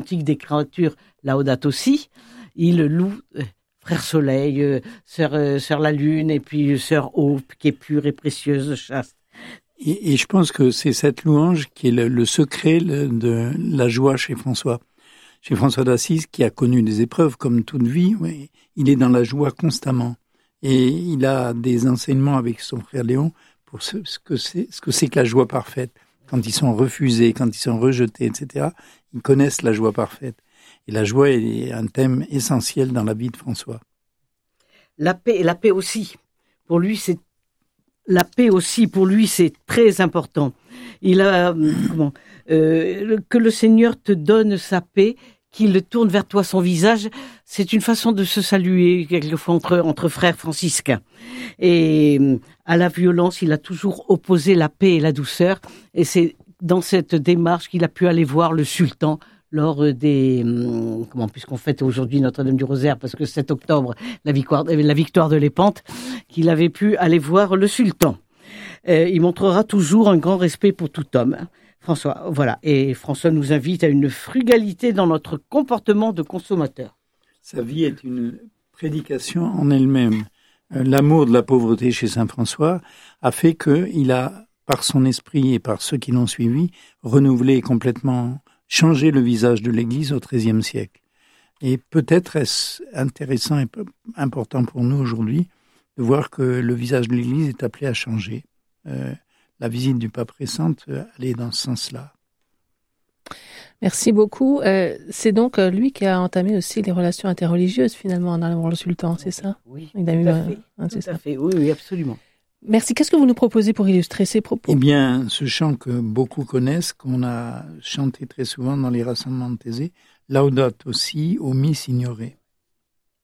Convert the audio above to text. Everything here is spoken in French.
d'écriture Laudate aussi, il loue Frère Soleil, Sœur la Lune, et puis Sœur Eau, qui est pure et précieuse, chaste. Et je pense que c'est cette louange qui est le secret de la joie chez François. Chez François d'Assise, qui a connu des épreuves comme toute vie, ouais, il est dans la joie constamment. Et il a des enseignements avec son frère Léon pour ce que c'est que la joie parfaite. Quand ils sont refusés, quand ils sont rejetés, etc., ils connaissent la joie parfaite. Et la joie est un thème essentiel dans la vie de François. La paix aussi. Pour lui, c'est très important. Il a que le Seigneur te donne sa paix, qu'il tourne vers toi son visage. C'est une façon de se saluer quelquefois entre frères franciscains. Et à la violence, il a toujours opposé la paix et la douceur. Et c'est dans cette démarche qu'il a pu aller voir le sultan lors puisqu'on fête aujourd'hui Notre-Dame du Rosaire, parce que 7 octobre, la victoire de Lépante, qu'il avait pu aller voir le sultan. Il montrera toujours un grand respect pour tout homme. François, voilà. Et François nous invite à une frugalité dans notre comportement de consommateur. Sa vie est une prédication en elle-même. L'amour de la pauvreté chez Saint François a fait qu'il a, par son esprit et par ceux qui l'ont suivi, renouvelé et complètement changé le visage de l'Église au XIIIe siècle. Et peut-être est-ce intéressant et important pour nous aujourd'hui de voir que le visage de l'Église est appelé à changer. La visite du pape récente allait dans ce sens-là. Merci beaucoup. C'est donc lui qui a entamé aussi les relations interreligieuses finalement en allant voir le sultan, c'est ça? Oui, tout à fait. Oui, absolument. Merci. Qu'est-ce que vous nous proposez pour illustrer ces propos? Eh bien, ce chant que beaucoup connaissent, qu'on a chanté très souvent dans les rassemblements de Thésée, Laudate aussi, o mi Signore.